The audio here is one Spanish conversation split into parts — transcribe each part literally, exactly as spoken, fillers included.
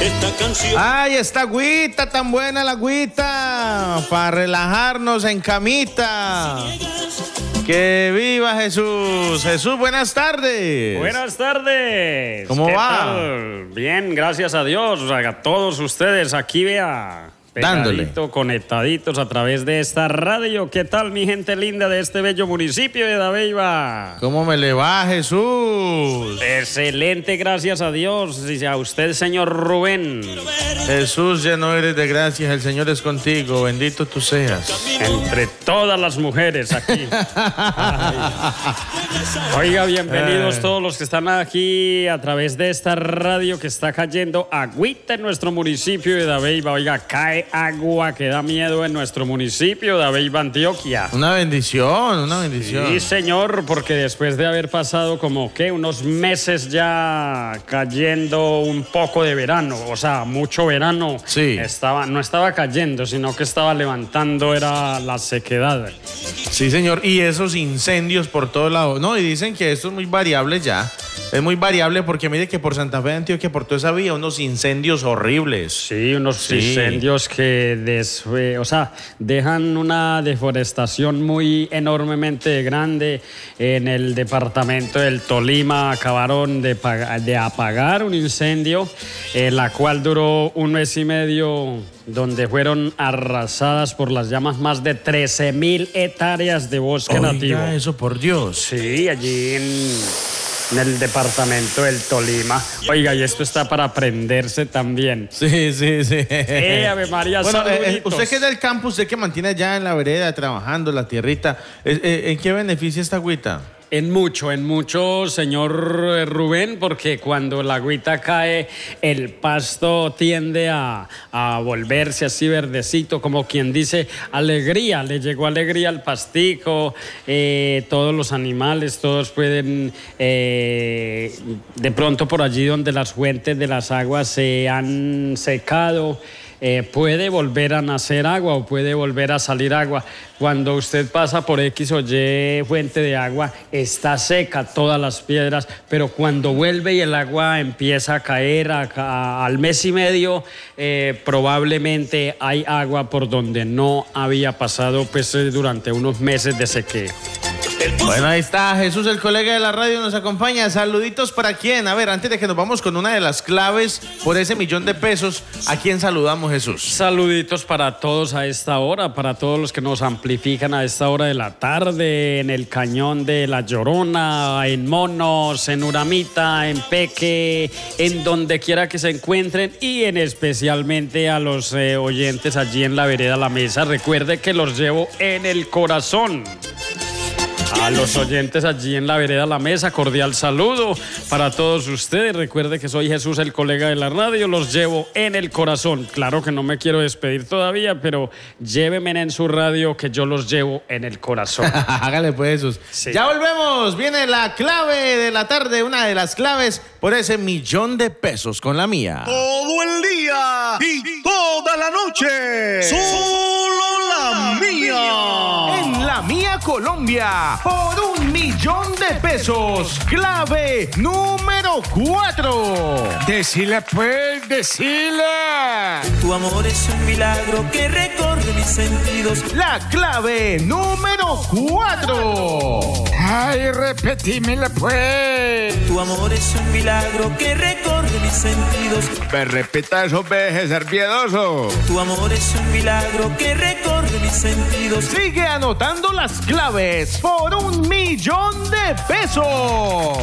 esta canción. Ay, esta agüita tan buena, la agüita, para relajarnos en camita. ¡Que viva Jesús! Jesús, buenas tardes. Buenas tardes. ¿Cómo ¿Qué va? tal? Bien, gracias a Dios. O sea, a todos ustedes aquí, vea. Dándole. Conectaditos a través de esta radio. ¿Qué tal, mi gente linda de este bello municipio de Dabeiba? ¿Cómo me le va, Jesús? Excelente, gracias a Dios. Y a usted, señor Rubén. Jesús, lleno eres de gracias, el Señor es contigo, bendito tú seas. Entre todas las mujeres aquí. Ay. Oiga, bienvenidos Ay. todos los que están aquí a través de esta radio que está cayendo agüita en nuestro municipio de Dabeiba. Oiga, cae agua que da miedo en nuestro municipio de Dabeiba, Antioquia. Una bendición, una bendición. Sí, señor, porque después de haber pasado como que unos meses ya cayendo un poco de verano, o sea, mucho verano, Sí. estaba, no estaba cayendo, sino que estaba levantando, era la sequedad. Sí, señor, y esos incendios por todos lados. No, y dicen que esto es muy variable ya. Es muy variable porque mire que por Santa Fe de Antioquia, por toda esa vía, unos incendios horribles. Sí, unos Sí. incendios que des, eh, o sea, dejan una deforestación muy enormemente grande. En el departamento del Tolima acabaron de, paga- de apagar un incendio, eh, la cual duró un mes y medio, donde fueron arrasadas por las llamas más de trece mil hectáreas de bosque nativo. Oiga, eso por Dios. Sí, allí en, en el departamento del Tolima. Oiga, y esto está para aprenderse también. Sí, sí, sí. Eh, Ave María, Bueno, eh, eh, saluditos. usted que es del campo, usted que mantiene allá en la vereda trabajando, la tierrita, eh, eh, ¿en qué beneficia esta agüita? En mucho, en mucho, señor eh, Rubén, porque cuando la agüita cae, el pasto tiende a, a volverse así verdecito, como quien dice, alegría, le llegó alegría al pastico, eh, todos los animales, todos pueden, eh, de pronto por allí donde las fuentes de las aguas se han secado, Eh, puede volver a nacer agua o puede volver a salir agua. Cuando usted pasa por X o Y fuente de agua, está seca todas las piedras, pero cuando vuelve y el agua empieza a caer a- a- al mes y medio, eh, probablemente hay agua por donde no había pasado pues, eh, durante unos meses de sequía. Bueno, ahí está Jesús, el colega de la radio, nos acompaña. Saluditos para quién. A ver, antes de que nos vamos con una de las claves por ese millón de pesos, ¿a quién saludamos, Jesús? Saluditos para todos a esta hora, para todos los que nos amplifican a esta hora de la tarde, en el Cañón de la Llorona, en Monos, en Uramita, en Peque, en donde quiera que se encuentren y en especialmente a los eh, oyentes allí en la vereda La Mesa. Recuerde que los llevo en el corazón. A los oyentes allí en la vereda La Mesa, cordial saludo para todos ustedes. Recuerde que soy Jesús, el colega de la radio, los llevo en el corazón. Claro que no me quiero despedir todavía, pero llévenme en su radio que yo los llevo en el corazón. Hágale pues, Jesús. Sí. Ya volvemos. Viene la clave de la tarde, una de las claves por ese millón de pesos con la mía. Todo el día y toda la noche. Solo la mía. En la mía Colombia, por un millón de pesos. Clave número cuatro. Decile pues, decile. Tu amor es un milagro que recorre mis sentidos. La clave número cuatro. Ay, repetímela pues. Tu amor es un milagro que recorre mis sentidos. Me repita eso, veje, ser piedoso. Tu amor es un milagro que recorre mis sentidos. Sigue anotando las claves por un millón de pesos.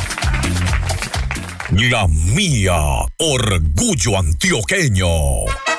La mía, orgullo antioqueño.